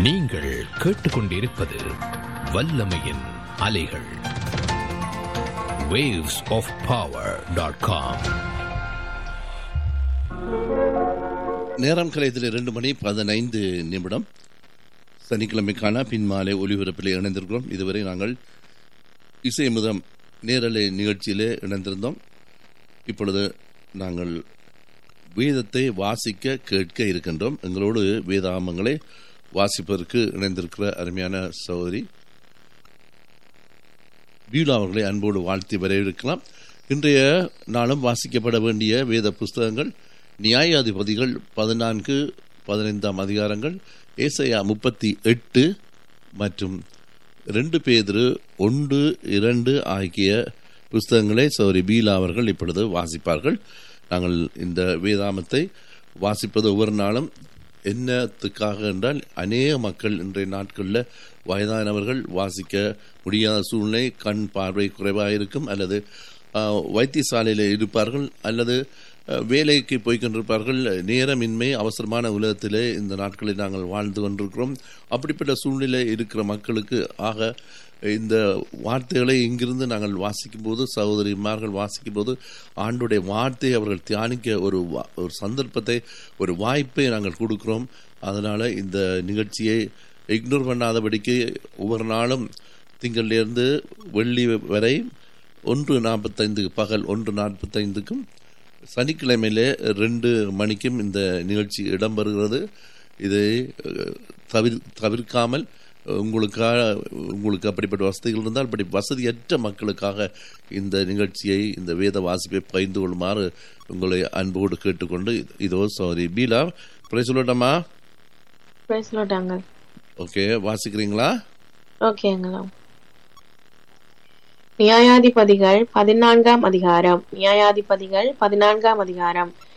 நீங்கள் கேட்டுக்கொண்டிருப்பது வல்லமையின் அலைகள். wavesofpower.com. நேரம் கலையத்தில் 2:15 சனிக்கிழமைக்கான பின்மாலை ஒலிபரப்பில் இணைந்திருக்கிறோம். இதுவரை நாங்கள் இசைமுதம் நேரலை நிகழ்ச்சியிலே இணைந்திருந்தோம். இப்பொழுது நாங்கள் வேதத்தை வாசிக்க கேட்க இருக்கின்றோம். எங்களோடு வேதாமங்களை வாசிப்பதற்கு இணைந்திருக்கிற அருமையான சகோதரி பீலா அவர்களை அன்போடு வாழ்த்தி வரவேற்கலாம். இன்றைய நாளும் வாசிக்கப்பட வேண்டிய வேத புஸ்தகங்கள் நியாயாதிபதிகள் 14-15 அதிகாரங்கள், ஏசாயா 38 மற்றும் 2 பேதுரு 1-2 ஆகிய புஸ்தகங்களை சகோதரி பீலா அவர்கள் இப்பொழுது வாசிப்பார்கள். நாங்கள் இந்த வேதாமத்தை வாசிப்பது ஒவ்வொரு நாளும் என்னத்துக்காக என்றால், அநேக மக்கள் இன்றைய நாட்களில் வயதானவர்கள் வாசிக்க முடியாத சூழ்நிலை, கண் பார்வை குறைவாக இருக்கும், அல்லது வைத்தியசாலையில் இருப்பார்கள், அல்லது வேலைக்கு போய்கொண்டிருப்பார்கள். நேரமின்மை அவசரமான உலகத்திலே இந்த நாட்களில் நாங்கள் வாழ்ந்து கொண்டிருக்கிறோம். அப்படிப்பட்ட சூழ்நிலை இருக்கிற மக்களுக்கு இந்த வார்த்தைகளை இங்கிருந்து நாங்கள் வாசிக்கும் போது, சகோதரிமார்கள் வாசிக்கும் போது, ஆண்டுடைய வார்த்தையை அவர்கள் தியானிக்க ஒரு சந்தர்ப்பத்தை, ஒரு வாய்ப்பை நாங்கள் கொடுக்கிறோம். அதனால் இந்த நிகழ்ச்சியை இக்னோர் பண்ணாதபடிக்கு ஒவ்வொரு நாளும் திங்களிலிருந்து வெள்ளி வரை 1:45 பகல் 1:45க்கும் சனிக்கிழமையிலே 2 மணிக்கும் இந்த நிகழ்ச்சி இடம்பெறுகிறது. இதை தவிர்க்காமல் உங்களுக்கு அப்படிப்பட்ட வசதிகள் இருந்தால், அப்படி வசதியற்ற மக்களுக்காக இந்த நிகழ்ச்சியை, இந்த வேத வாசிப்பை பகிர்ந்து கொள்ளுமாறு உங்களை அன்போடு கேட்டுக்கொண்டு, இதோ சாரி பீலா பிரைஸ் சொல்லட்டாமா? ஓகே, வாசிக்கிறீங்களா? ஓகேங்களா. நியாயாதிபதிகள் 14 அதிகாரம். நியாயாதிபதிகள் 14 அதிகாரம்.